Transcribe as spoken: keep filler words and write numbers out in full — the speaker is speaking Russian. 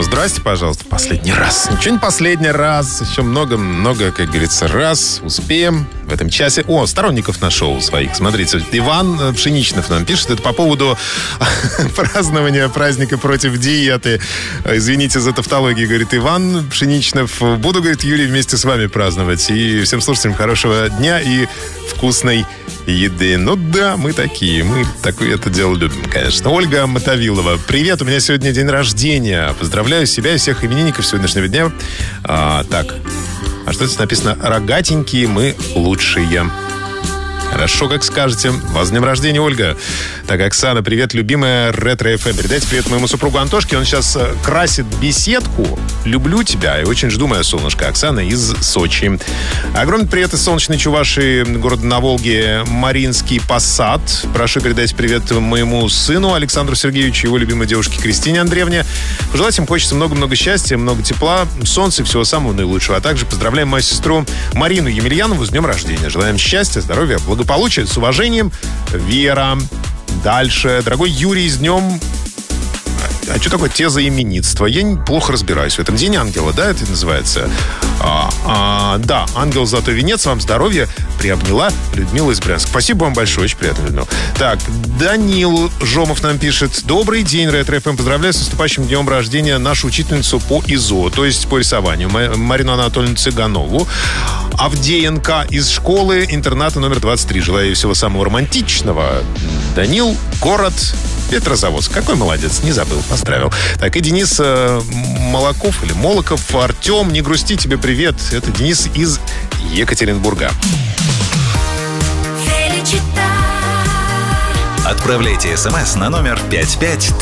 здрасте, пожалуйста, последний раз. Ничего не последний раз. Еще много-много, как говорится, раз. Успеем в этом часе. О, сторонников нашел своих. Смотрите, Иван Пшеничнов нам пишет. Это по поводу празднования праздника против диеты. Извините за тавтологию, говорит Иван Пшеничнов. Буду, говорит, Юрий, вместе с вами праздновать. И всем слушателям хорошего дня и вкусной еды. Ну да, мы такие. Мы такое это дело любим, конечно. Ольга Мотовилова. Привет, у меня сегодня день рождения. Поздравляю себя и всех именинников сегодняшнего дня. А, так, а что здесь написано? Рогатенькие мы лучшие. Хорошо, как скажете. Вас с днем рождения, Ольга. Так, Оксана, привет, любимая Ретро-эф эм. Передайте привет моему супругу Антошке. Он сейчас красит беседку. Люблю тебя и очень жду, мое солнышко. Оксана из Сочи. Огромный привет из солнечной Чувашии, города на Волге, Маринский Посад. Прошу передать привет моему сыну Александру Сергеевичу, его любимой девушке Кристине Андреевне. Пожелать им хочется много-много счастья, много тепла, солнца и всего самого наилучшего. А также поздравляем мою сестру Марину Емельянову с днем рождения. Желаем счастья, здоровья, благополучия. С уважением, Вера. Дальше. Дорогой Юрий, с днем... А что такое тезоименитство? Я плохо разбираюсь в этом. День ангела, да, это называется? А, а, да, ангел золотой венец, вам здоровья, приобняла Людмила из Брянска. Спасибо вам большое, очень приятно, Людмила. Так, Данил Жомов нам пишет. Добрый день, Ретро-эф эм. Поздравляю с наступающим днем рождения нашу учительницу по ИЗО, то есть по рисованию, Марину Анатольевну Цыганову, Авдеенко из школы-интерната номер двадцать три. Желаю ей всего самого романтичного. Данил, город Петрозаводск. Какой молодец, не забыл, поздравил. Так, и Денис э, Молоков или Молоков. Артем, не грусти, тебе привет. Это Денис из Екатеринбурга. Отправляйте смс на номер пять пять